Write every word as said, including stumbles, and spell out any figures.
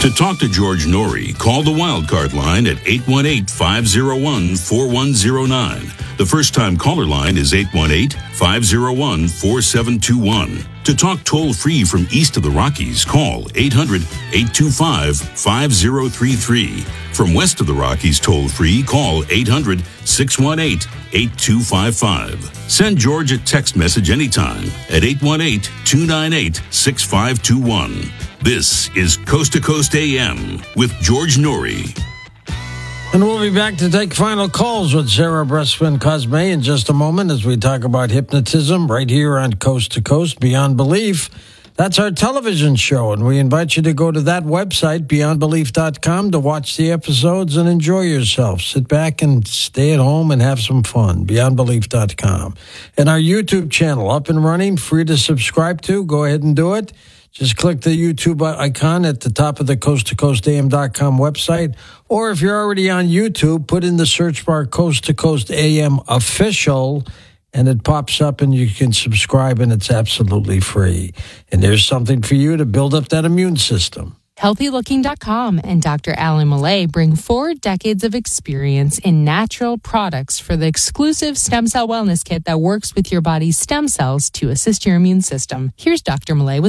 To talk to George Norrie, call the Wildcard line at eight one eight, five oh one, four one oh nine. The first-time caller line is eight one eight, five oh one, four seven two one. To talk toll-free from east of the Rockies, call eight hundred, eight two five, five oh three three. From west of the Rockies toll-free, call eight hundred, six one eight, eight two five five. Send George a text message anytime at eight one eight, two nine eight, six five two one. This is Coast to Coast A M with George Norrie. And we'll be back to take final calls with Sarah Bressman Cosme in just a moment as we talk about hypnotism right here on Coast to Coast Beyond Belief. That's our television show, and we invite you to go to that website, beyond belief dot com, to watch the episodes and enjoy yourself. Sit back and stay at home and have some fun, beyond belief dot com. And our YouTube channel, up and running, free to subscribe to. Go ahead and do it. Just click the YouTube icon at the top of the coast to coast A M dot com website. Or if you're already on YouTube, put in the search bar Coast to Coast A M Official, and it pops up and you can subscribe, and it's absolutely free. And there's something for you to build up that immune system. healthy looking dot com and Doctor Alan Millay bring four decades of experience in natural products for the exclusive stem cell wellness kit that works with your body's stem cells to assist your immune system. Here's Doctor Millay with